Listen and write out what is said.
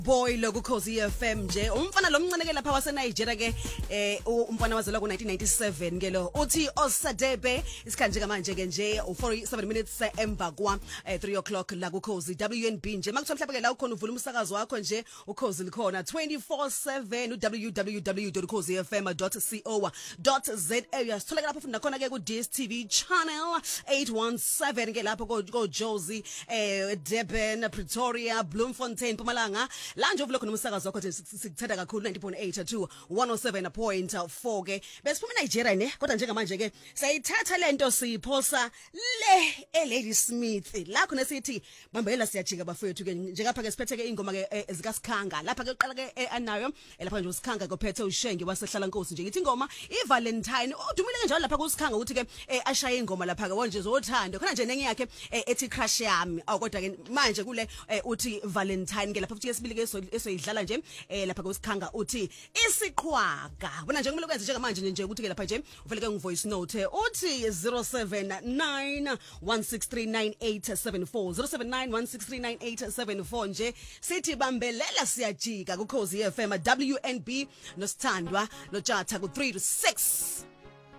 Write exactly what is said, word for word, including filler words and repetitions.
Boy lo kuKhosi F M nje umfana lomncane lapha wase Nigeria ke eh umfana wazalwa ku nineteen ninety-seven ke lo uthi Osadebe isikhanje manje ke nje u forty-seven minutes emva kwa three o'clock la kuKhosi W N B nje makuthiwa mhlawumbe ke la ukhona uvula umsakazo wakho nje uKhosi likhona twenty-four seven u w w w dot khosi f m dot co dot za uyasithola lapha futhi nakhona ke ku D S T V channel eight one seven ke lapho ko Jozi eh Durban Pretoria Bloemfontein Mpumalanga la nje uvula khona umsakazo wakho sikuthanda kakhulu ninety point eight to one oh seven point four ke besiphuma eNigeria ne kodwa njengamanje ke sayithatha lento siyiphosa le eLady Smith la khona sithi bambela siyajika bafowethu ke njengapha ke siphethe ke ingoma ke ezika Sikhanga lapha ke uqala ke anayo lapha nje uSikhanga kophethe uShenge wasehlala Nkosi nje ngithi ingoma iValentine udumile ke njalo lapha kuSikhanga ukuthi ke ashaye ingoma lapha ke wonje zothando khona nje nenye yakhe ethi crush yami kodwa ke manje kule uthi Valentine ke lapha futhi sibili ke esoyidlala nje eh lapha kuSikhanga uthi isiqhwaga bona nje kumele ukwenze njengamanje nje ukuthi ke lapha nje uvele ke ngivoice note uthi zero seven nine one six three nine eight seven four zero seven nine one six three nine eight seven four nje sithi bambelela siyajika kuKhosi F M W N B nosithandwa noJatha ku three to six.